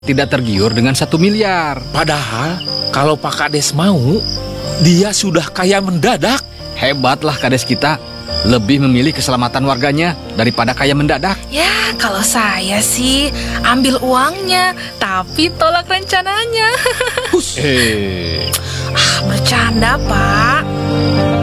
tidak tergiur dengan 1 miliar. Padahal kalau Pak Kades mau, dia sudah kaya mendadak. Hebatlah Kades kita, lebih memilih keselamatan warganya daripada kaya mendadak. Ya, kalau saya sih ambil uangnya, tapi tolak rencananya. Eh, Bercanda, Pak.